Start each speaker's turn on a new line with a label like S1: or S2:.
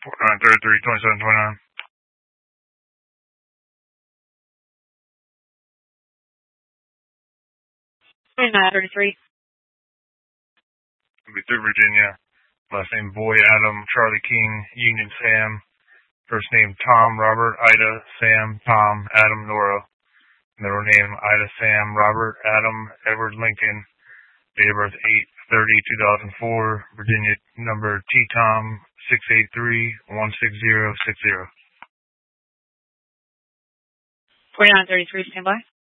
S1: 4933, 2729.
S2: 2933.
S1: It'll be through Virginia. Last name Boy Adam, Charlie King, Union Sam. First name Tom, Robert, Ida, Sam, Tom, Adam, Nora. Middle name Ida, Sam, Robert, Adam, Edward, Lincoln. Date of birth 8/30/2004. Virginia number T-Tom 683-16060.
S2: 4933, stand by.